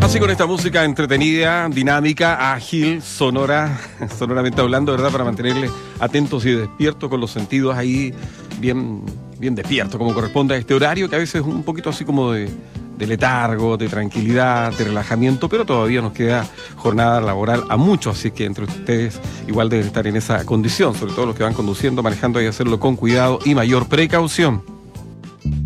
Así con esta música entretenida, dinámica, ágil, sonoramente hablando, ¿verdad? Para mantenerle atentos y despiertos con los sentidos ahí bien despiertos, como corresponde a este horario, que a veces es un poquito así como de letargo, de tranquilidad, de relajamiento, pero todavía nos queda jornada laboral a muchos, así que entre ustedes igual deben estar en esa condición, sobre todo los que van conduciendo, manejando, hay que hacerlo con cuidado y mayor precaución.